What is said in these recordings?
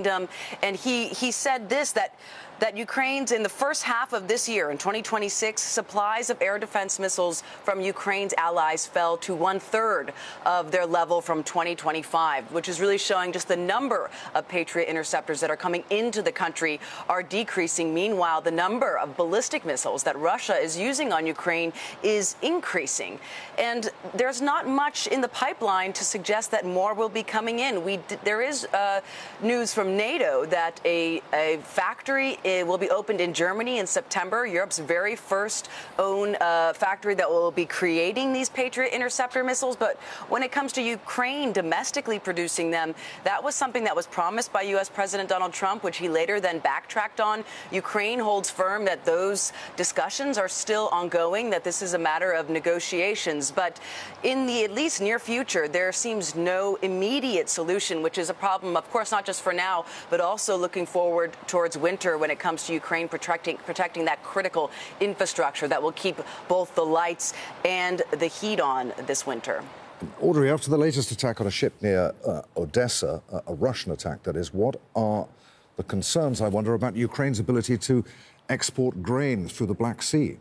Kingdom. And he said this, that Ukraine's in the first half of this year, in 2026, supplies of air defense missiles from Ukraine's allies fell to 1/3 of their level from 2025, which is really showing just the number of Patriot interceptors that are coming into the country are decreasing. Meanwhile, the number of ballistic missiles that Russia is using on Ukraine is increasing. And there's not much in the pipeline to suggest that more will be coming in. There is news from NATO that a factory will be opened in Germany in September, Europe's very first own factory that will be creating these Patriot interceptor missiles. But when it comes to Ukraine domestically producing them, that was something that was promised by U.S. President Donald Trump, which he later then backtracked on. Ukraine holds firm that those discussions are still ongoing, that this is a matter of negotiations. But in the at least near future, there seems no immediate solution, which is a problem, of course, not just for now, but also looking forward towards winter when it comes to Ukraine protecting that critical infrastructure that will keep both the lights and the heat on this winter. Audrey, after the latest attack on a ship near Odessa, a Russian attack that is, what are the concerns, I wonder, about Ukraine's ability to export grain through the Black Sea?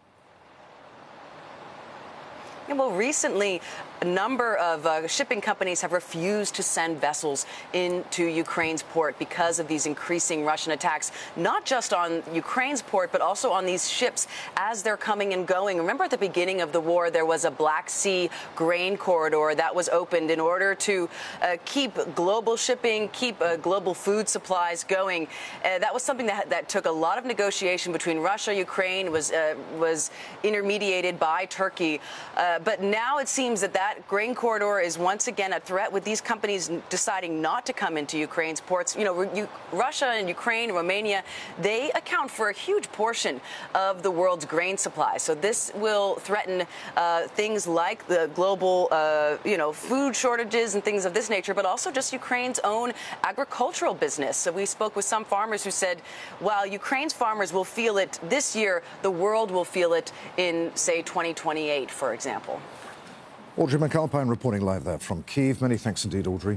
Yeah, well, recently, a number of shipping companies have refused to send vessels into Ukraine's port because of these increasing Russian attacks, not just on Ukraine's port, but also on these ships as they're coming and going. Remember, at the beginning of the war, there was a Black Sea grain corridor that was opened in order to keep global shipping, keep global food supplies going. That was something that took a lot of negotiation between Russia, Ukraine, was intermediated by Turkey. But now it seems that grain corridor is once again a threat, with these companies deciding not to come into Ukraine's ports. You know, Russia and Ukraine, Romania, they account for a huge portion of the world's grain supply. So this will threaten things like the global, food shortages and things of this nature, but also just Ukraine's own agricultural business. So we spoke with some farmers who said, while Ukraine's farmers will feel it this year, the world will feel it in, say, 2028, for example. Audrey McAlpine reporting live there from Kyiv. Many thanks indeed, Audrey.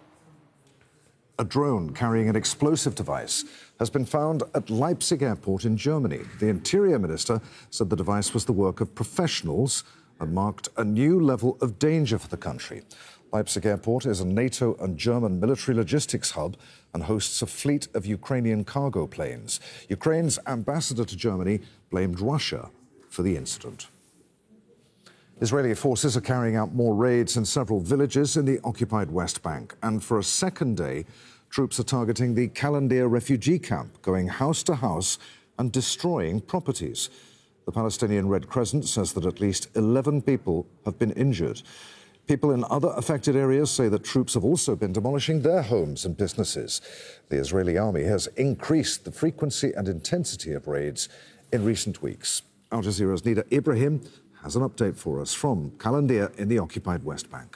A drone carrying an explosive device has been found at Leipzig airport in Germany. The Interior Minister said the device was the work of professionals and marked a new level of danger for the country. Leipzig airport is a NATO and German military logistics hub and hosts a fleet of Ukrainian cargo planes. Ukraine's ambassador to Germany blamed Russia for the incident. Israeli forces are carrying out more raids in several villages in the occupied West Bank. And for a second day, troops are targeting the Kalandia refugee camp, going house to house and destroying properties. The Palestinian Red Crescent says that at least 11 people have been injured. People in other affected areas say that troops have also been demolishing their homes and businesses. The Israeli army has increased the frequency and intensity of raids in recent weeks. Al Jazeera's Nida Ibrahim has an update for us from Kalandia in the occupied West Bank.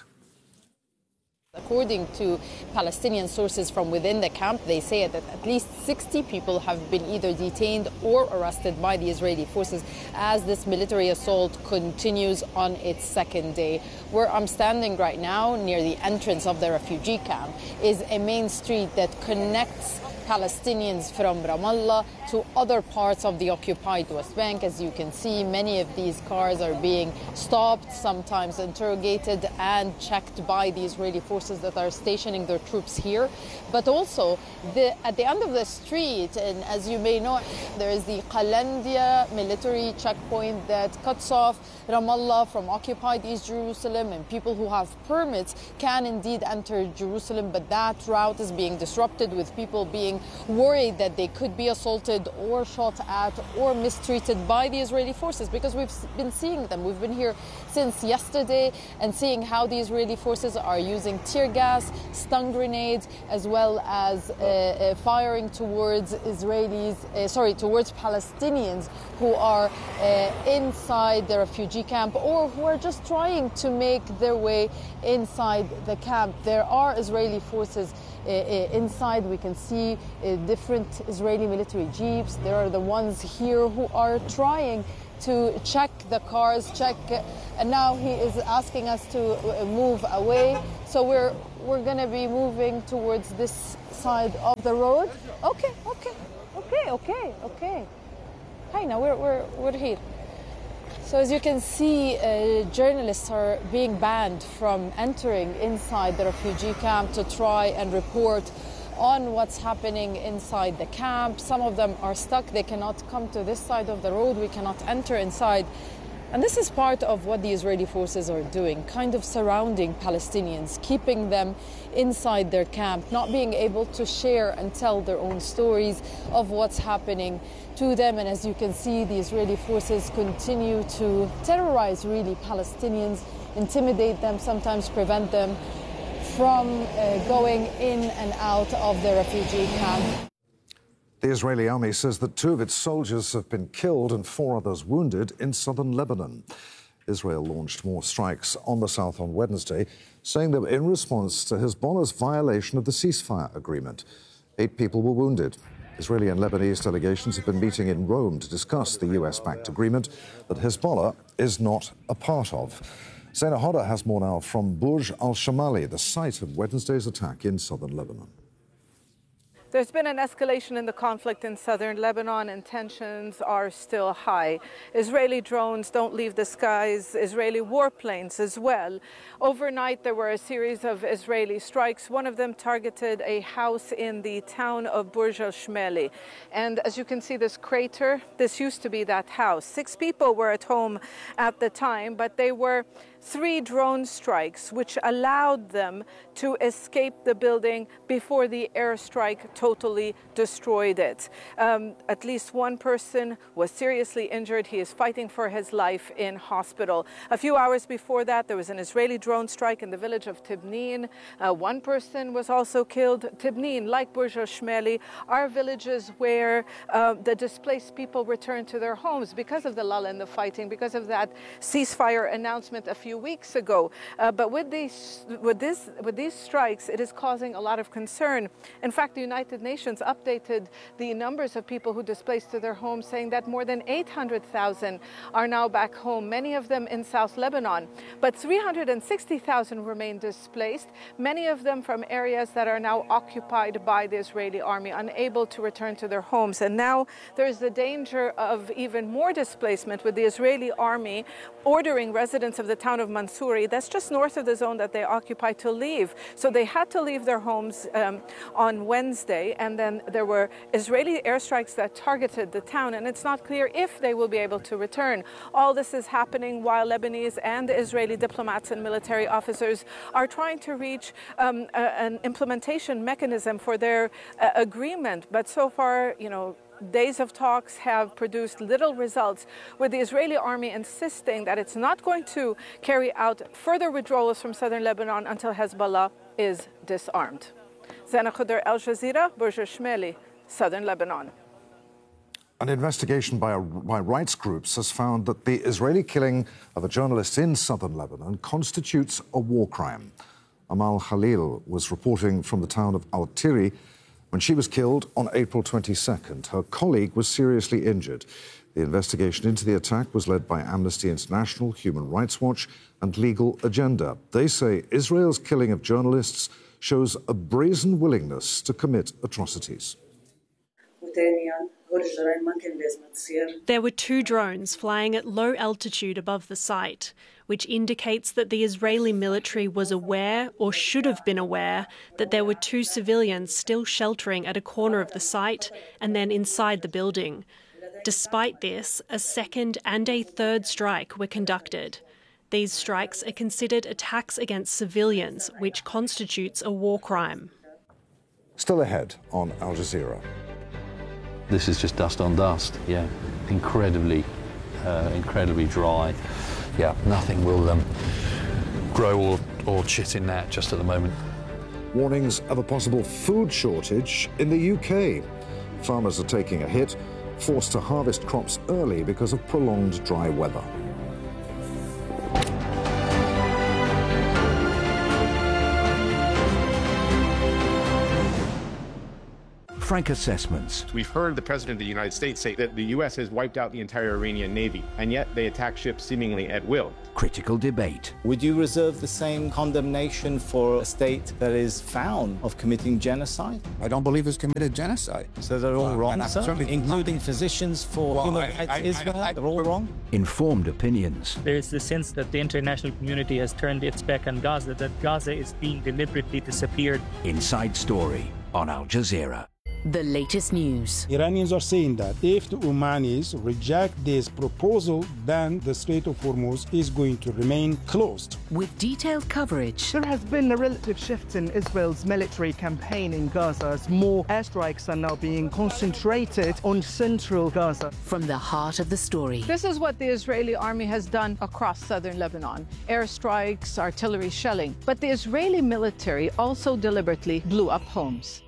According to Palestinian sources from within the camp, they say that at least 60 people have been either detained or arrested by the Israeli forces as this military assault continues on its second day. Where I'm standing right now, near the entrance of the refugee camp, is a main street that connects Palestinians from Ramallah to other parts of the occupied West Bank. As you can see, many of these cars are being stopped, sometimes interrogated and checked by the Israeli forces that are stationing their troops here. But also, at the end of the street, and as you may know, there is the Kalandia military checkpoint that cuts off Ramallah from occupied East Jerusalem, and people who have permits can indeed enter Jerusalem, but that route is being disrupted, with people being worried that they could be assaulted or shot at or mistreated by the Israeli forces, because we've been seeing them. We've been here since yesterday and seeing how the Israeli forces are using tear gas, stun grenades, as well as firing towards towards Palestinians who are inside the refugee camp or who are just trying to make their way inside the camp. There are Israeli forces inside. We can see different Israeli military jeeps. There are the ones here who are trying to check the cars, and now he is asking us to move away. So we're going to be moving towards this side of the road. Okay. Hi, now we're here. So as you can see, journalists are being banned from entering inside the refugee camp to try and report on what's happening inside the camp. Some of them are stuck. They cannot come to this side of the road. We cannot enter inside. And this is part of what the Israeli forces are doing, kind of surrounding Palestinians, keeping them inside their camp, not being able to share and tell their own stories of what's happening to them. And as you can see, the Israeli forces continue to terrorize, really, Palestinians, intimidate them, sometimes prevent them from going in and out of the refugee camp. The Israeli army says that 2 of its soldiers have been killed and 4 others wounded in southern Lebanon. Israel launched more strikes on the south on Wednesday, saying they were in response to Hezbollah's violation of the ceasefire agreement. 8 people were wounded. Israeli and Lebanese delegations have been meeting in Rome to discuss the US-backed agreement that Hezbollah is not a part of. Zaina Hodder has more now from Burj al-Shamali, the site of Wednesday's attack in southern Lebanon. There's been an escalation in the conflict in southern Lebanon, and tensions are still high. Israeli drones don't leave the skies, Israeli warplanes as well. Overnight, there were a series of Israeli strikes. One of them targeted a house in the town of Burj al-Shmeli. And as you can see, this crater, this used to be that house. 6 people were at home at the time, but they were 3 drone strikes, which allowed them to escape the building before the airstrike totally destroyed it. At least 1 person was seriously injured. He is fighting for his life in hospital. A few hours before that, there was an Israeli drone strike in the village of Tibnin. 1 person was also killed. Tibnin, like Burj al-Shmeli, are villages where the displaced people return to their homes because of the lull in the fighting, because of that ceasefire announcement a few weeks ago. But with these strikes, it is causing a lot of concern. In fact, the United Nations updated the numbers of people who displaced to their homes, saying that more than 800,000 are now back home, many of them in South Lebanon. But 360,000 remain displaced, many of them from areas that are now occupied by the Israeli army, unable to return to their homes. And now there's the danger of even more displacement, with the Israeli army ordering residents of the town of Mansouri, that's just north of the zone that they occupy, to leave. So they had to leave their homes on Wednesday, and then there were Israeli airstrikes that targeted the town, and it's not clear if they will be able to return. All this is happening while Lebanese and Israeli diplomats and military officers are trying to reach an implementation mechanism for their agreement. But so far, days of talks have produced little results, with the Israeli army insisting that it's not going to carry out further withdrawals from southern Lebanon until Hezbollah is disarmed. Zaina Hodder, Al Jazeera, Burj al-Shmeli, southern Lebanon. An investigation by rights groups has found that the Israeli killing of a journalist in southern Lebanon constitutes a war crime. Amal Khalil was reporting from the town of Al-Tiri when she was killed on April 22nd. Her colleague was seriously injured. The investigation into the attack was led by Amnesty International, Human Rights Watch and Legal Agenda. They say Israel's killing of journalists shows a brazen willingness to commit atrocities. There were 2 drones flying at low altitude above the site, which indicates that the Israeli military was aware, or should have been aware, that there were 2 civilians still sheltering at a corner of the site and then inside the building. Despite this, a second and a third strike were conducted. These strikes are considered attacks against civilians, which constitutes a war crime. Still ahead on Al Jazeera. This is just dust on dust, yeah. Incredibly dry. Yeah, nothing will grow or chit in that just at the moment. Warnings of a possible food shortage in the UK. Farmers are taking a hit, forced to harvest crops early because of prolonged dry weather. frank assessments. We've heard the President of the United States say that the U.S. has wiped out the entire Iranian Navy, and yet they attack ships seemingly at will. Critical debate. Would you reserve the same condemnation for a state that is found of committing genocide? I don't believe it's committed genocide. So they're all wrong, sir? Including physicians for human rights Israel? They're all wrong? Informed opinions. There is the sense that the international community has turned its back on Gaza, that Gaza is being deliberately disappeared. Inside Story on Al Jazeera. The latest news. Iranians are saying that if the Omanis reject this proposal, then the Strait of Hormuz is going to remain closed. With detailed coverage. There has been a relative shift in Israel's military campaign in Gaza as more airstrikes are now being concentrated on central Gaza. From the heart of the story. This is what the Israeli army has done across southern Lebanon. Airstrikes, artillery shelling. But the Israeli military also deliberately blew up homes.